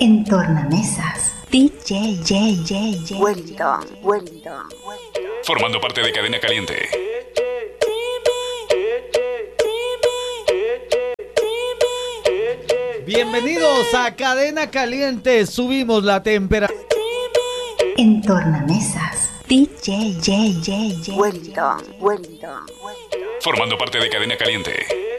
En tornamesas, DJ Wellington. Formando parte de Cadena Caliente. Bienvenidos a Cadena Caliente. Subimos la temperatura. En tornamesas, DJ Wellington. Formando parte de Cadena Caliente.